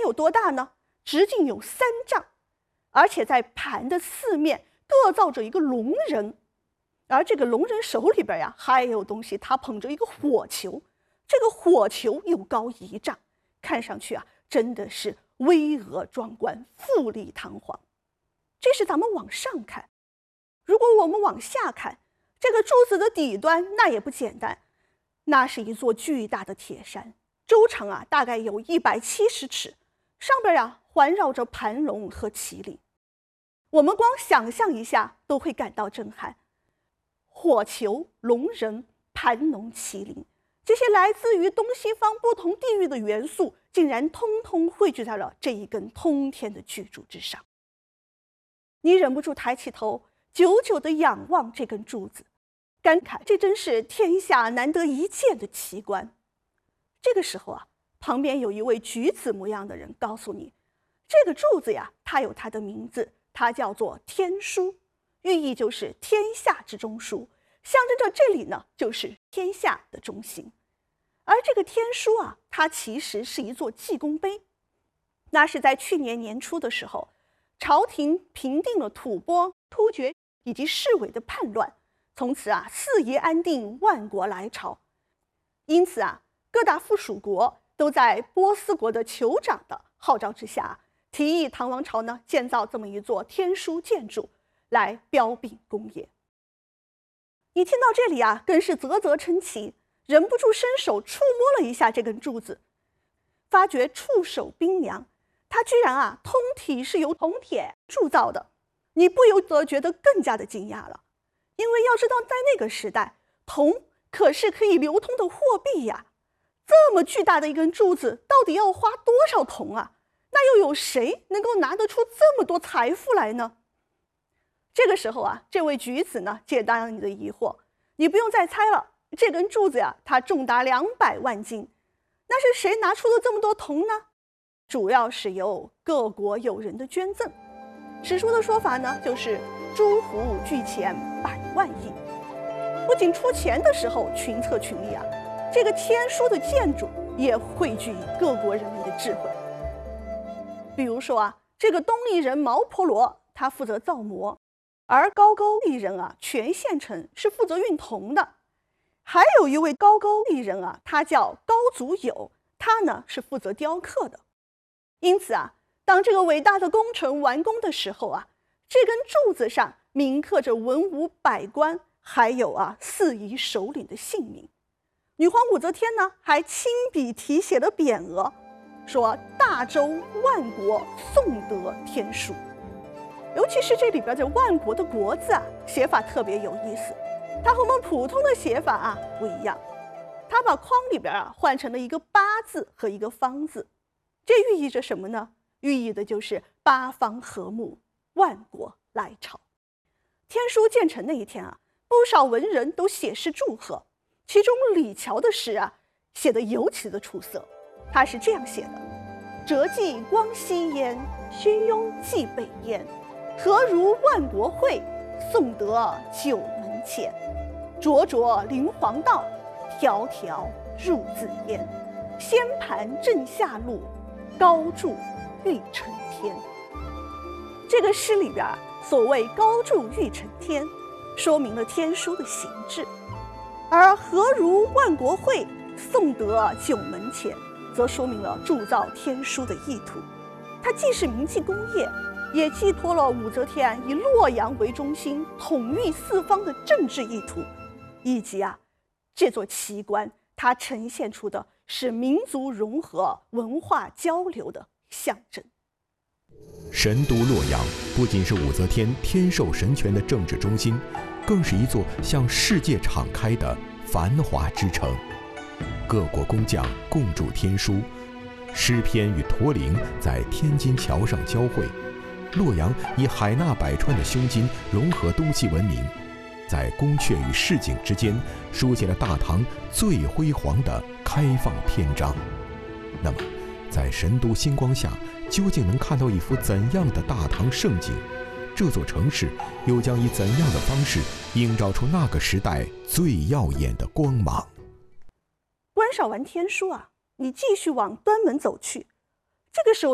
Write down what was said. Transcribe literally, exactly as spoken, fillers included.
有多大呢？直径有三丈，而且在盘的四面各造着一个龙人，而这个龙人手里边呀还有东西，他捧着一个火球，这个火球又高一丈，看上去啊真的是巍峨壮观，富丽堂皇。这是咱们往上看，如果我们往下看，这个柱子的底端那也不简单，那是一座巨大的铁山，周长啊大概有一百七十尺，上边呀环绕着盘龙和麒麟。我们光想象一下都会感到震撼。火球、龙人、盘龙、麒麟，这些来自于东西方不同地域的元素，竟然通通汇聚在了这一根通天的巨柱之上。你忍不住抬起头，久久地仰望这根柱子，感慨这真是天下难得一见的奇观。这个时候啊，旁边有一位举子模样的人告诉你，这个柱子呀，它有它的名字，它叫做天枢，寓意就是天下之中枢，象征着这里呢就是天下的中心。而这个天枢啊，它其实是一座济功碑。那是在去年年初的时候，朝廷平定了吐蕃、突厥以及侍卫的叛乱，从此啊四夷安定，万国来朝。因此啊，各大附属国都在波斯国的酋长的号召之下，提议唐王朝呢建造这么一座天枢建筑来标炳功业。你听到这里啊，更是啧啧称奇，忍不住伸手触摸了一下这根柱子，发觉触手冰凉，它居然啊通体是由铜铁铸造的。你不由得觉得更加的惊讶了，因为要知道在那个时代，铜可是可以流通的货币呀。这么巨大的一根柱子，到底要花多少铜啊？那又有谁能够拿得出这么多财富来呢？这个时候啊，这位举子呢解答了你的疑惑，你不用再猜了，这根柱子呀，它重达两百万斤。那是谁拿出了这么多铜呢？主要是由各国友人的捐赠。史书的说法呢，就是诸侯聚钱百万亿。不仅出钱的时候群策群力啊，这个天枢的建筑也汇聚各国人民的智慧。比如说啊，这个东夷人毛婆罗，他负责造模，而高句丽人啊，全县城是负责运铜的。还有一位高句丽人啊，他叫高祖友，他呢是负责雕刻的。因此啊，当这个伟大的工程完工的时候啊，这根柱子上铭刻着文武百官，还有啊四夷首领的姓名。女皇武则天呢，还亲笔题写了匾额，说大周万国颂德天枢。尤其是这里边的万国的国字啊，写法特别有意思，它和我们普通的写法啊不一样，它把框里边啊换成了一个八字和一个方字。这寓意着什么呢？寓意的就是八方和睦，万国来朝。天枢建成那一天啊，不少文人都写诗祝贺，其中李峤的诗啊写得尤其的出色。他是这样写的：折寄光熙焉，勋庸继北焉，何如万国会，颂德九门前。灼灼灵皇道，条条入紫烟。仙盘正下路，高柱欲成天。这个诗里边所谓高柱欲成天，说明了天枢的形制；而何如万国会，颂德九门前，则说明了铸造天枢的意图。它既是铭记功业，也寄托了武则天以洛阳为中心统御四方的政治意图，以及啊这座奇观它呈现出的是民族融合、文化交流的象征。 神都洛阳不仅是武则天天授神权的政治中心，更是一座向世界敞开的繁华之城。各国工匠共筑天枢，诗篇与驼铃在天津桥上交汇。洛阳以海纳百川的胸襟融合东西文明，在宫阙与市井之间书写了大唐最辉煌的开放篇章。那么在神都星光下，究竟能看到一幅怎样的大唐盛景？这座城市又将以怎样的方式映照出那个时代最耀眼的光芒？ 观赏完天枢啊，你继续往端门走去，这个时候